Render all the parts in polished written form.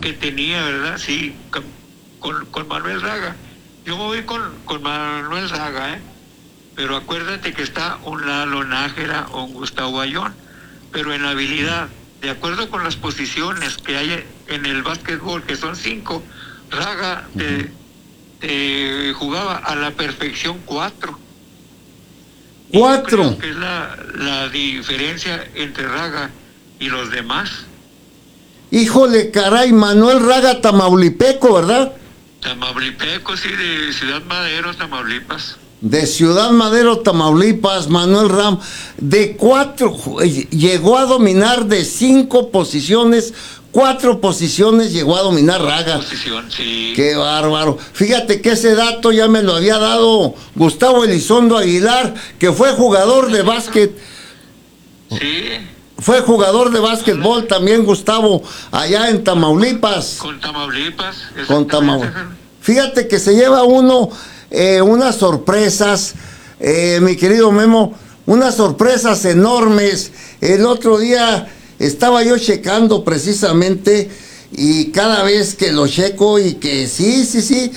que tenía, ¿verdad? Sí, con Manuel Raga. Yo me voy con Manuel Raga, ¿eh? Pero acuérdate que está un Lalo Nájera o un Gustavo Ayón. Pero en habilidad, de acuerdo con las posiciones que hay en el básquetbol, que son 5, Raga te jugaba a la perfección 4. 4. Creo que es la diferencia entre Raga y los demás. Híjole, caray, Manuel Raga, tamaulipeco, ¿verdad? Tamaulipeco, sí, de Ciudad Madero, Tamaulipas. De Ciudad Madero, Tamaulipas, Manuel Ram, de 4, llegó a dominar de 5 posiciones, 4 posiciones llegó a dominar Raga. Posición, sí. Qué bárbaro. Fíjate que ese dato ya me lo había dado Gustavo Elizondo Aguilar, que fue jugador de básquet. Sí. Fue jugador de básquetbol también, Gustavo, allá en Tamaulipas. Con Tamaulipas. Con Tamaulipas. Fíjate que se lleva uno unas sorpresas, mi querido Memo, unas sorpresas enormes. El otro día estaba yo checando precisamente, y cada vez que lo checo y que sí,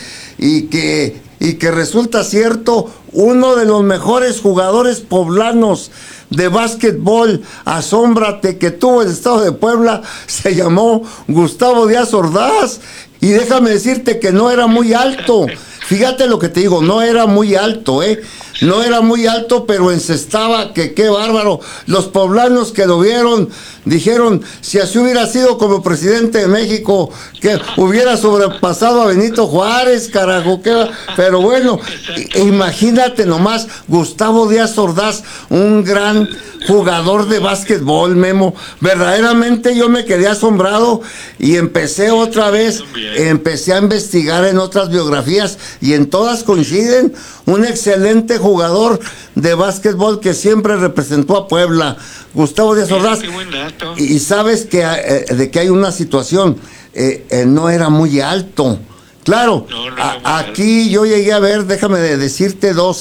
y que resulta cierto, uno de los mejores jugadores poblanos de básquetbol, asómbrate, que tuvo el estado de Puebla, se llamó Gustavo Díaz Ordaz, y déjame decirte que no era muy alto. Fíjate lo que te digo, no era muy alto, no era muy alto, pero encestaba, que qué bárbaro. Los poblanos que lo vieron dijeron, si así hubiera sido como presidente de México, que hubiera sobrepasado a Benito Juárez, carajo. Pero bueno, imagínate nomás, Gustavo Díaz Ordaz, un gran jugador de básquetbol, Memo. Verdaderamente yo me quedé asombrado y empecé otra vez, empecé a investigar en otras biografías y en todas coinciden, un excelente jugador de básquetbol que siempre representó a Puebla, Gustavo Díaz Ordaz. Y sabes que de que hay una situación, no era muy alto. Claro, aquí yo llegué a ver, déjame decirte, dos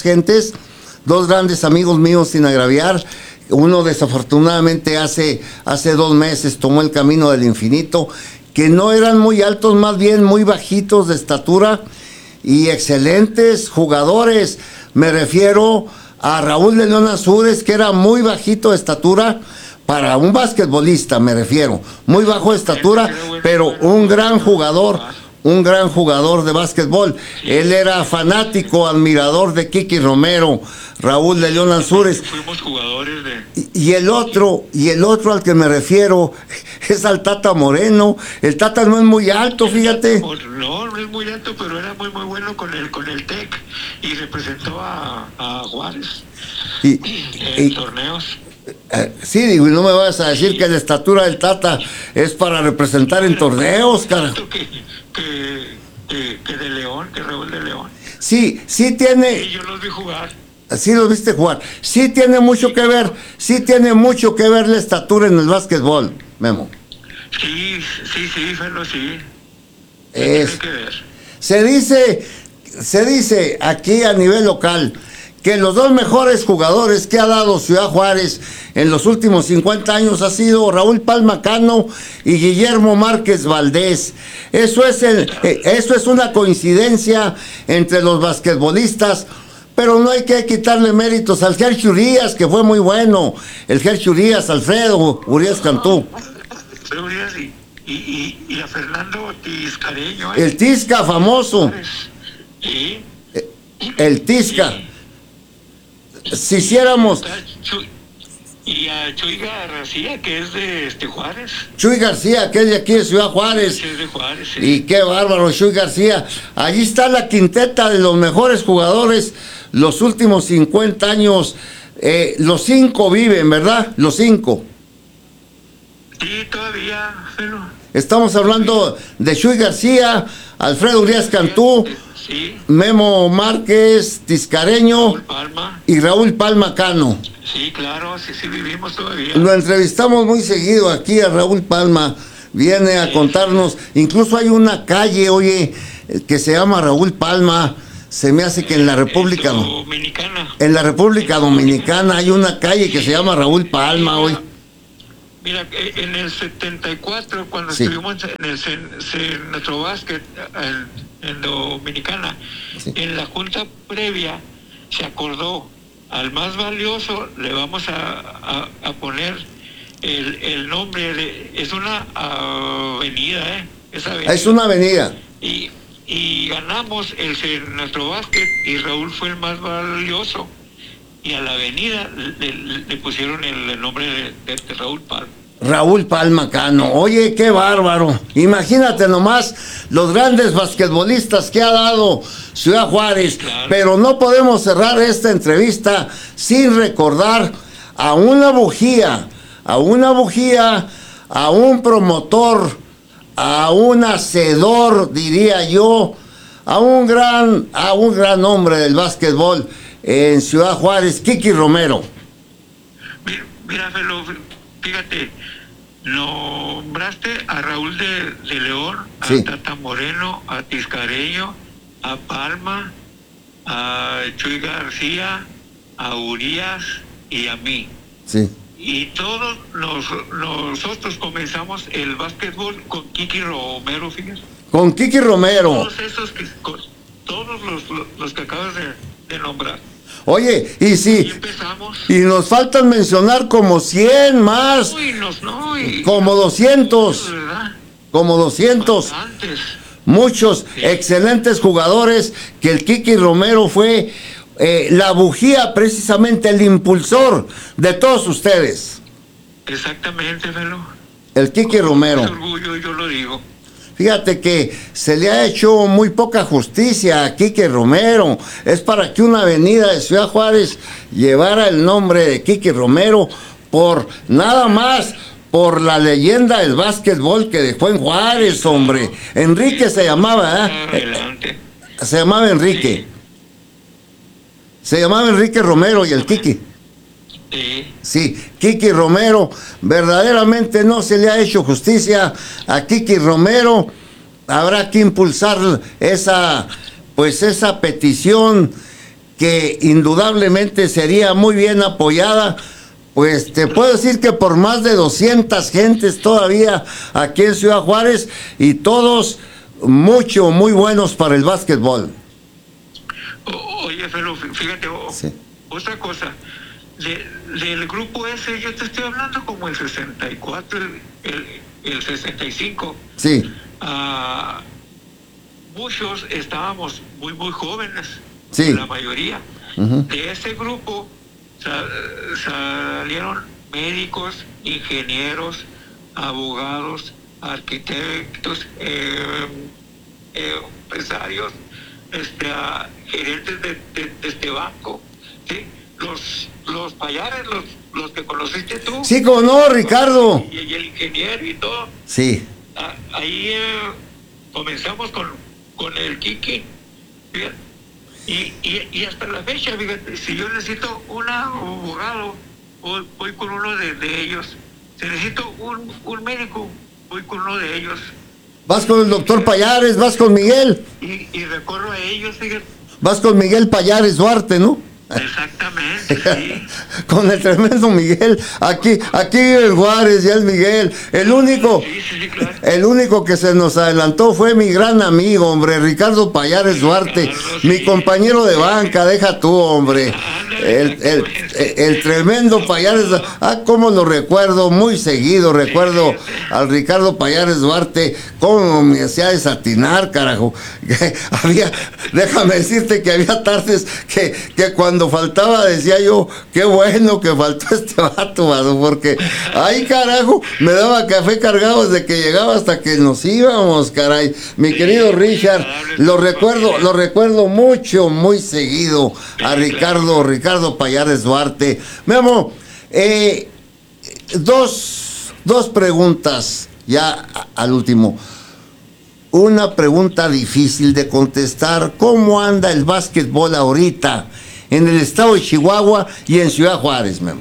grandes amigos míos, sin agraviar. Uno desafortunadamente hace 2 meses tomó el camino del infinito, que no eran muy altos, más bien muy bajitos de estatura y excelentes jugadores. Me refiero a Raúl de León Ansúrez, que era muy bajito de estatura, para un basquetbolista me refiero, muy bajo de estatura, pero un gran jugador de básquetbol. Él era fanático, admirador de Kiki Romero, Raúl de León Ansúrez. Fuimos jugadores de... Y el otro al que me refiero es al Tata Moreno. El Tata no es muy alto, fíjate. No es muy alto, pero era muy bueno con el TEC y representó a Juárez en torneos. Sí, digo, y no me vas a decir que la estatura del Tata es para representar en torneos, cara. Que de León, que Raúl de León. Sí tiene... Sí, yo los vi jugar. Sí los viste jugar. Sí tiene mucho que ver la estatura en el básquetbol, Memo. Sí, Felo, sí. Tiene que ver. Se dice aquí a nivel local que los 2 mejores jugadores que ha dado Ciudad Juárez en los últimos 50 años ha sido Raúl Palma Cano y Guillermo Márquez Valdés. Eso es una coincidencia entre los basquetbolistas, pero no hay que quitarle méritos al Gercho Urias, que fue muy bueno. El Gercho Urias, Alfredo Urias Cantú. Y a Fernando Tiscareño. El Tisca famoso. Sí. El Tisca. Si hiciéramos... Y a Chuy García, que es de Juárez. Chuy García, que es de aquí de Ciudad Juárez. Que es de Juárez, sí. Y qué bárbaro, Chuy García. Allí está la quinteta de los mejores jugadores los últimos 50 años. Los 5 viven, ¿verdad? Los 5. Sí, todavía, pero... Estamos hablando de Chuy García, Alfredo Urias Cantú, sí. Memo Márquez Tiscareño y Raúl Palma Cano. Sí, claro, sí vivimos todavía. Lo entrevistamos muy seguido aquí a Raúl Palma, viene a contarnos, incluso hay una calle, oye, que se llama Raúl Palma, se me hace que en la República Dominicana. En la República Dominicana hay una calle que se llama Raúl Palma, oye. Mira, en el 74, cuando Sí. estuvimos en nuestro básquet en Dominicana, Sí. en la junta previa se acordó, al más valioso le vamos a poner el nombre, es una avenida, esa avenida. Es una avenida. Y ganamos nuestro básquet y Raúl fue el más valioso. Y a la avenida le pusieron el nombre de Raúl Palma. Raúl Palma Cano. Oye, qué bárbaro. Imagínate nomás los grandes basquetbolistas que ha dado Ciudad Juárez. Claro. Pero no podemos cerrar esta entrevista sin recordar a una bujía, a un promotor, a un hacedor, diría yo, a un gran hombre del básquetbol en Ciudad Juárez, Kiki Romero. Mira, Felo, fíjate, nombraste a Raúl de León, a Sí. Tata Moreno, a Tiscareño, a Palma, a Chuy García, a Urias y a mí. Sí. Y todos nosotros comenzamos el básquetbol con Kiki Romero, fíjate. Con Kiki Romero. Todos esos todos los que acabas de nombrar. Oye, Y y empezamos. nos faltan mencionar como 100 más, como 200, ¿Verdad? como 200, Bastantes. muchos Sí. excelentes jugadores que el Kiki Romero fue la bujía, precisamente el impulsor de todos ustedes. Exactamente, Felo. El Kiki Romero. Con orgullo yo lo digo. Fíjate que se le ha hecho muy poca justicia a Kiki Romero. Es para que una avenida de Ciudad Juárez llevara el nombre de Kiki Romero por nada más, por la leyenda del básquetbol que dejó en Juárez, hombre. Enrique se llamaba, Adelante. Se llamaba Enrique. Sí. Se llamaba Enrique Romero y el Kiki. Sí. Sí, Kiki Romero, verdaderamente no se le ha hecho justicia a Kiki Romero. Habrá que impulsar esa petición que indudablemente sería muy bien apoyada. Pues te puedo decir que por más de 200 gentes todavía aquí en Ciudad Juárez y todos muy buenos para el básquetbol. Oye, Felo, fíjate, Sí. otra cosa. Del grupo ese, yo te estoy hablando como el 64, el 65. Sí, Muchos estábamos muy jóvenes, Sí. la mayoría. Ujú. De ese grupo salieron médicos, ingenieros, abogados, arquitectos, empresarios, gerentes de este banco, ¿sí? Los payares, los que conociste tú. Sí, como no, Ricardo. Y el ingeniero y todo. Sí. Ahí comenzamos con el Kiki. Fíjate. Y hasta la fecha, fíjate, si yo necesito un abogado, voy con uno de ellos. Si necesito un médico, voy con uno de ellos. Vas con el doctor Payares, vas con Miguel. Y recorro a ellos, fíjate. Vas con Miguel Payares Duarte, ¿no? Exactamente, sí. Con el tremendo Miguel. Aquí vive en Juárez, ya es Miguel. El único que se nos adelantó fue mi gran amigo, hombre, Ricardo Payares Duarte, mi compañero de banca, deja tú, hombre. El tremendo Payares. Cómo lo recuerdo, muy seguido recuerdo al Ricardo Payares Duarte, cómo me hacía desatinar, carajo. Déjame decirte que había tardes que cuando faltaba decía yo, qué bueno que faltó este vato, porque ay, carajo, me daba café cargado desde que llegaba hasta que nos íbamos, caray. Mi querido Richard, lo recuerdo mucho, muy seguido a Ricardo Payares Duarte. Memo, dos preguntas ya al último. Una pregunta difícil de contestar. ¿Cómo anda el básquetbol ahorita en el estado de Chihuahua y en Ciudad Juárez, Memo?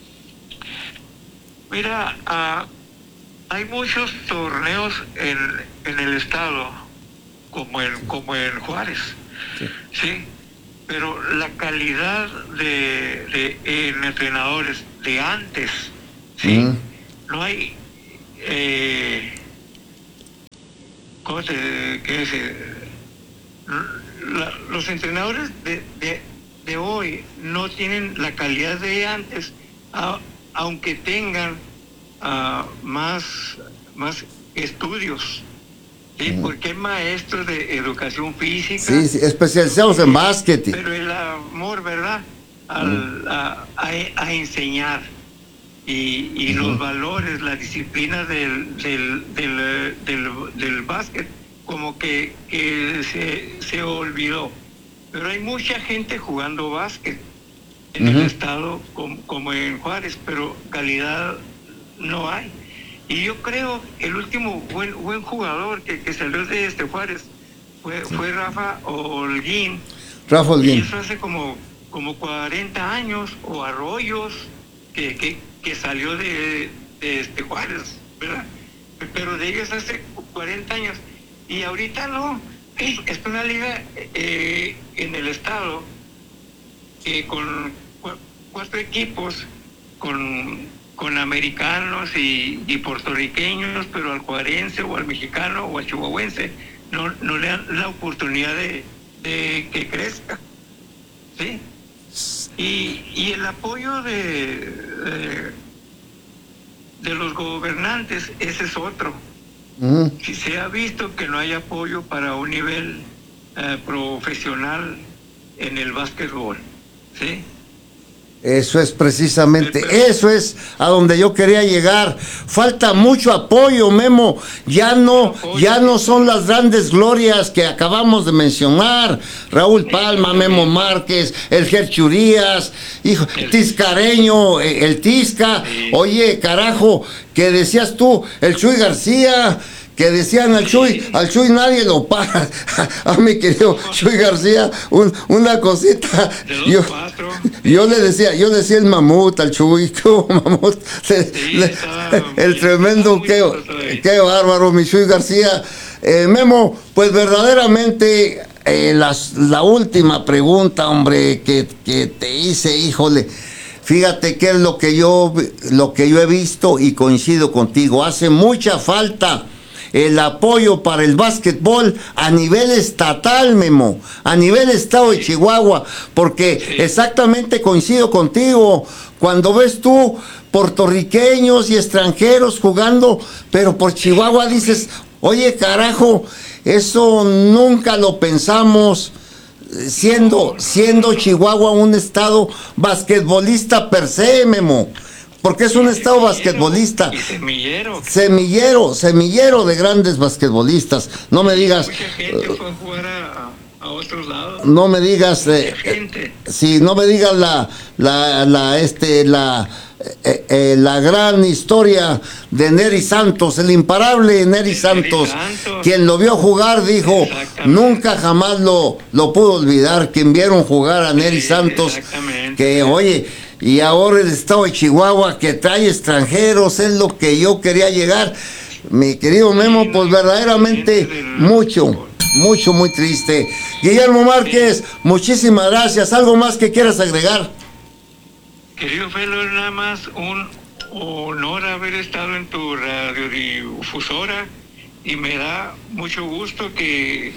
Mira, hay muchos torneos en el estado, como en Juárez, sí, pero la calidad de entrenadores de antes, sí, no hay, ¿cómo qué decir? Los entrenadores de hoy no tienen la calidad de antes, aunque tengan más estudios. Sí, porque hay maestros de educación física. Sí, especializados en básquet. Pero el amor, ¿verdad? A enseñar. Y los valores, la disciplina del básquet, como que se olvidó. Pero hay mucha gente jugando básquet en el estado como en Juárez, pero calidad no hay. Y yo creo el último buen jugador que salió de Juárez fue Rafa Holguín. Rafa Holguín. Y eso hace como 40 años, o Arroyos, que salió de Juárez, ¿verdad? Pero de ellos hace 40 años. Y ahorita no. Es una liga en el estado con 4 equipos, con americanos y puertorriqueños, pero al juarense o al mexicano o al chihuahuense no le dan la oportunidad de que crezca, ¿sí? Y el apoyo de los gobernantes, ese es otro. Si se ha visto que no hay apoyo para un nivel profesional en el básquetbol, ¿sí? Eso es precisamente, eso es a donde yo quería llegar. Falta mucho apoyo, Memo. Ya no son las grandes glorias que acabamos de mencionar. Raúl Palma, Memo Márquez, el Gerchurías, hijo, Tiscareño, el Tisca. Oye, carajo, que decías tú, el Chuy García, que decían al Chuy nadie lo para. A mi querido Chuy García, una cosita. Yo le decía el mamut al Chuy, mamut, el tremendo, qué bárbaro, mi Chuy García. Memo, pues verdaderamente la última pregunta, hombre, que te hice, híjole. Fíjate que es lo que yo he visto y coincido contigo. Hace mucha falta el apoyo para el básquetbol a nivel estatal, Memo, a nivel estado de Chihuahua, porque exactamente coincido contigo. Cuando ves tú puertorriqueños y extranjeros jugando, pero por Chihuahua dices, oye, carajo, eso nunca lo pensamos, siendo Chihuahua un estado basquetbolista per se, Memo. Porque es un estado basquetbolista. Y semillero. Semillero de grandes basquetbolistas. No me digas. Mucha gente fue a jugar a otros lados. No me digas. Sí, no me digas la gran historia de Nery Santos, el imparable Nery Santos. Quien lo vio jugar dijo, nunca jamás lo pudo olvidar. Quien vieron jugar a Nery Santos, que oye. Y ahora el estado de Chihuahua que trae extranjeros, es lo que yo quería llegar. Mi querido Memo, pues verdaderamente muy triste. Guillermo Márquez, muchísimas gracias. ¿Algo más que quieras agregar? Querido Felo, nada más un honor haber estado en tu radiodifusora y me da mucho gusto que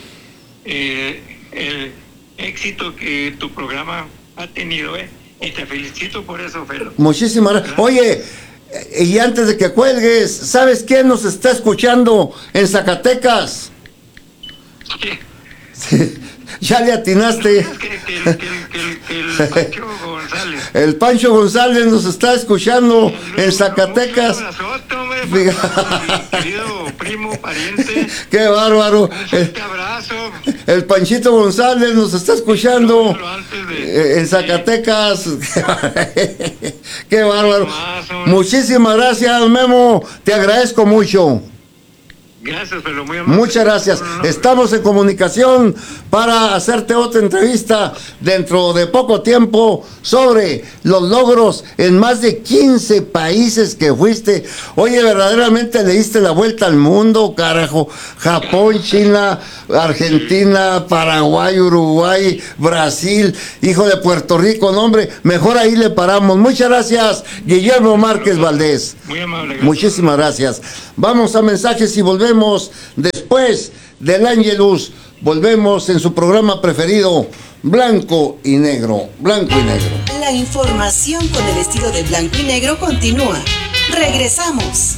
el éxito que tu programa ha tenido, y te felicito por eso, Felo. Muchísimas gracias. Oye, y antes de que cuelgues, ¿sabes quién nos está escuchando en Zacatecas? ¿Qué? Sí, ya le atinaste. El Pancho González. El Pancho González nos está escuchando en Zacatecas. Un abrazote, hombre, mi querido primo, pariente. Qué bárbaro. Un fuerte abrazo. El Panchito González nos está escuchando en Zacatecas. Qué bárbaro. Muchísimas gracias, Memo. Te agradezco mucho. Gracias, pero muy amable. Muchas gracias. Estamos en comunicación para hacerte otra entrevista dentro de poco tiempo sobre los logros en más de 15 países que fuiste. Oye, verdaderamente le diste la vuelta al mundo, carajo. Japón, China, Argentina, Paraguay, Uruguay, Brasil, hijo de Puerto Rico, no, hombre, mejor ahí le paramos. Muchas gracias, Guillermo Márquez Valdés. Muy amable. Gracias. Muchísimas gracias. Vamos a mensajes y volvemos después del Ángelus. Volvemos en su programa preferido, Blanco y Negro. Blanco y Negro. La información con el estilo de Blanco y Negro continúa. Regresamos.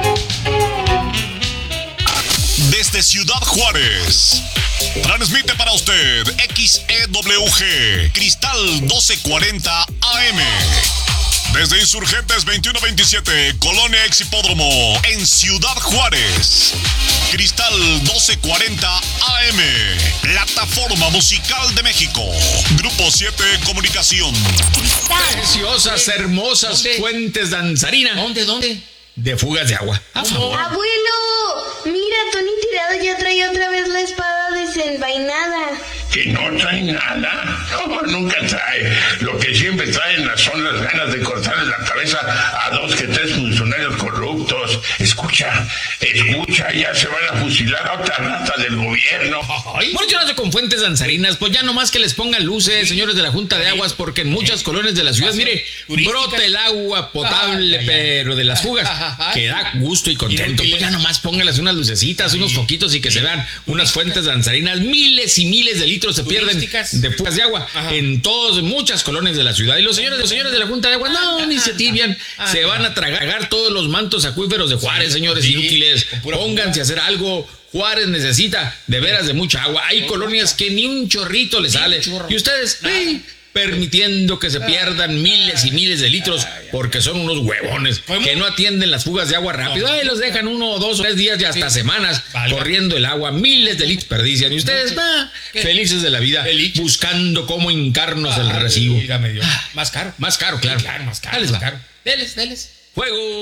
Desde Ciudad Juárez, transmite para usted XEWG Cristal 1240 AM. Desde Insurgentes 2127, Colonia Ex Hipódromo, en Ciudad Juárez. Cristal 1240 AM, Plataforma Musical de México. Grupo 7 Comunicación. Preciosas, hermosas fuentes danzarinas. ¿Dónde? De fugas de agua. ¡Abuelo! Mira, Tony Tirado ya trae otra vez la espada desenvainada. ¿Que no trae nada? No, nunca trae. Lo que siempre traen son las ganas de cortarle la cabeza a 2 que 3 funcionarios corruptos. Escucha, ya se van a fusilar a otra rata del gobierno. Bueno, yo no sé con fuentes danzarinas, pues ya nomás que les pongan luces, señores de la Junta de Aguas, porque en muchas colonias de la ciudad, mire, brota el agua potable, pero de las fugas, que da gusto y contento. Pues ya nomás pónganles unas lucecitas, unos foquitos y que se vean unas fuentes danzarinas. Miles y miles de litros se pierden de fugas de agua en muchas colonias de la ciudad. Y los señores de la Junta de Aguas, no, ni se tibian, se van a tragar todos los mantos acuíferos de Juárez, señores inútiles. Pónganse a hacer algo. Juárez necesita de veras de mucha agua. Hay colonias que ni un chorrito le sale. Y ustedes, permitiendo que se pierdan miles y miles de litros porque son unos huevones que no atienden las fugas de agua rápido. Ahí los dejan 1, 2 o 3 días y hasta semanas corriendo el agua. Miles de litros perdician. Y ustedes, felices de la vida, buscando cómo hincarnos el recibo. Más caro. Más caro, claro. Más caro. Deles. Fuego.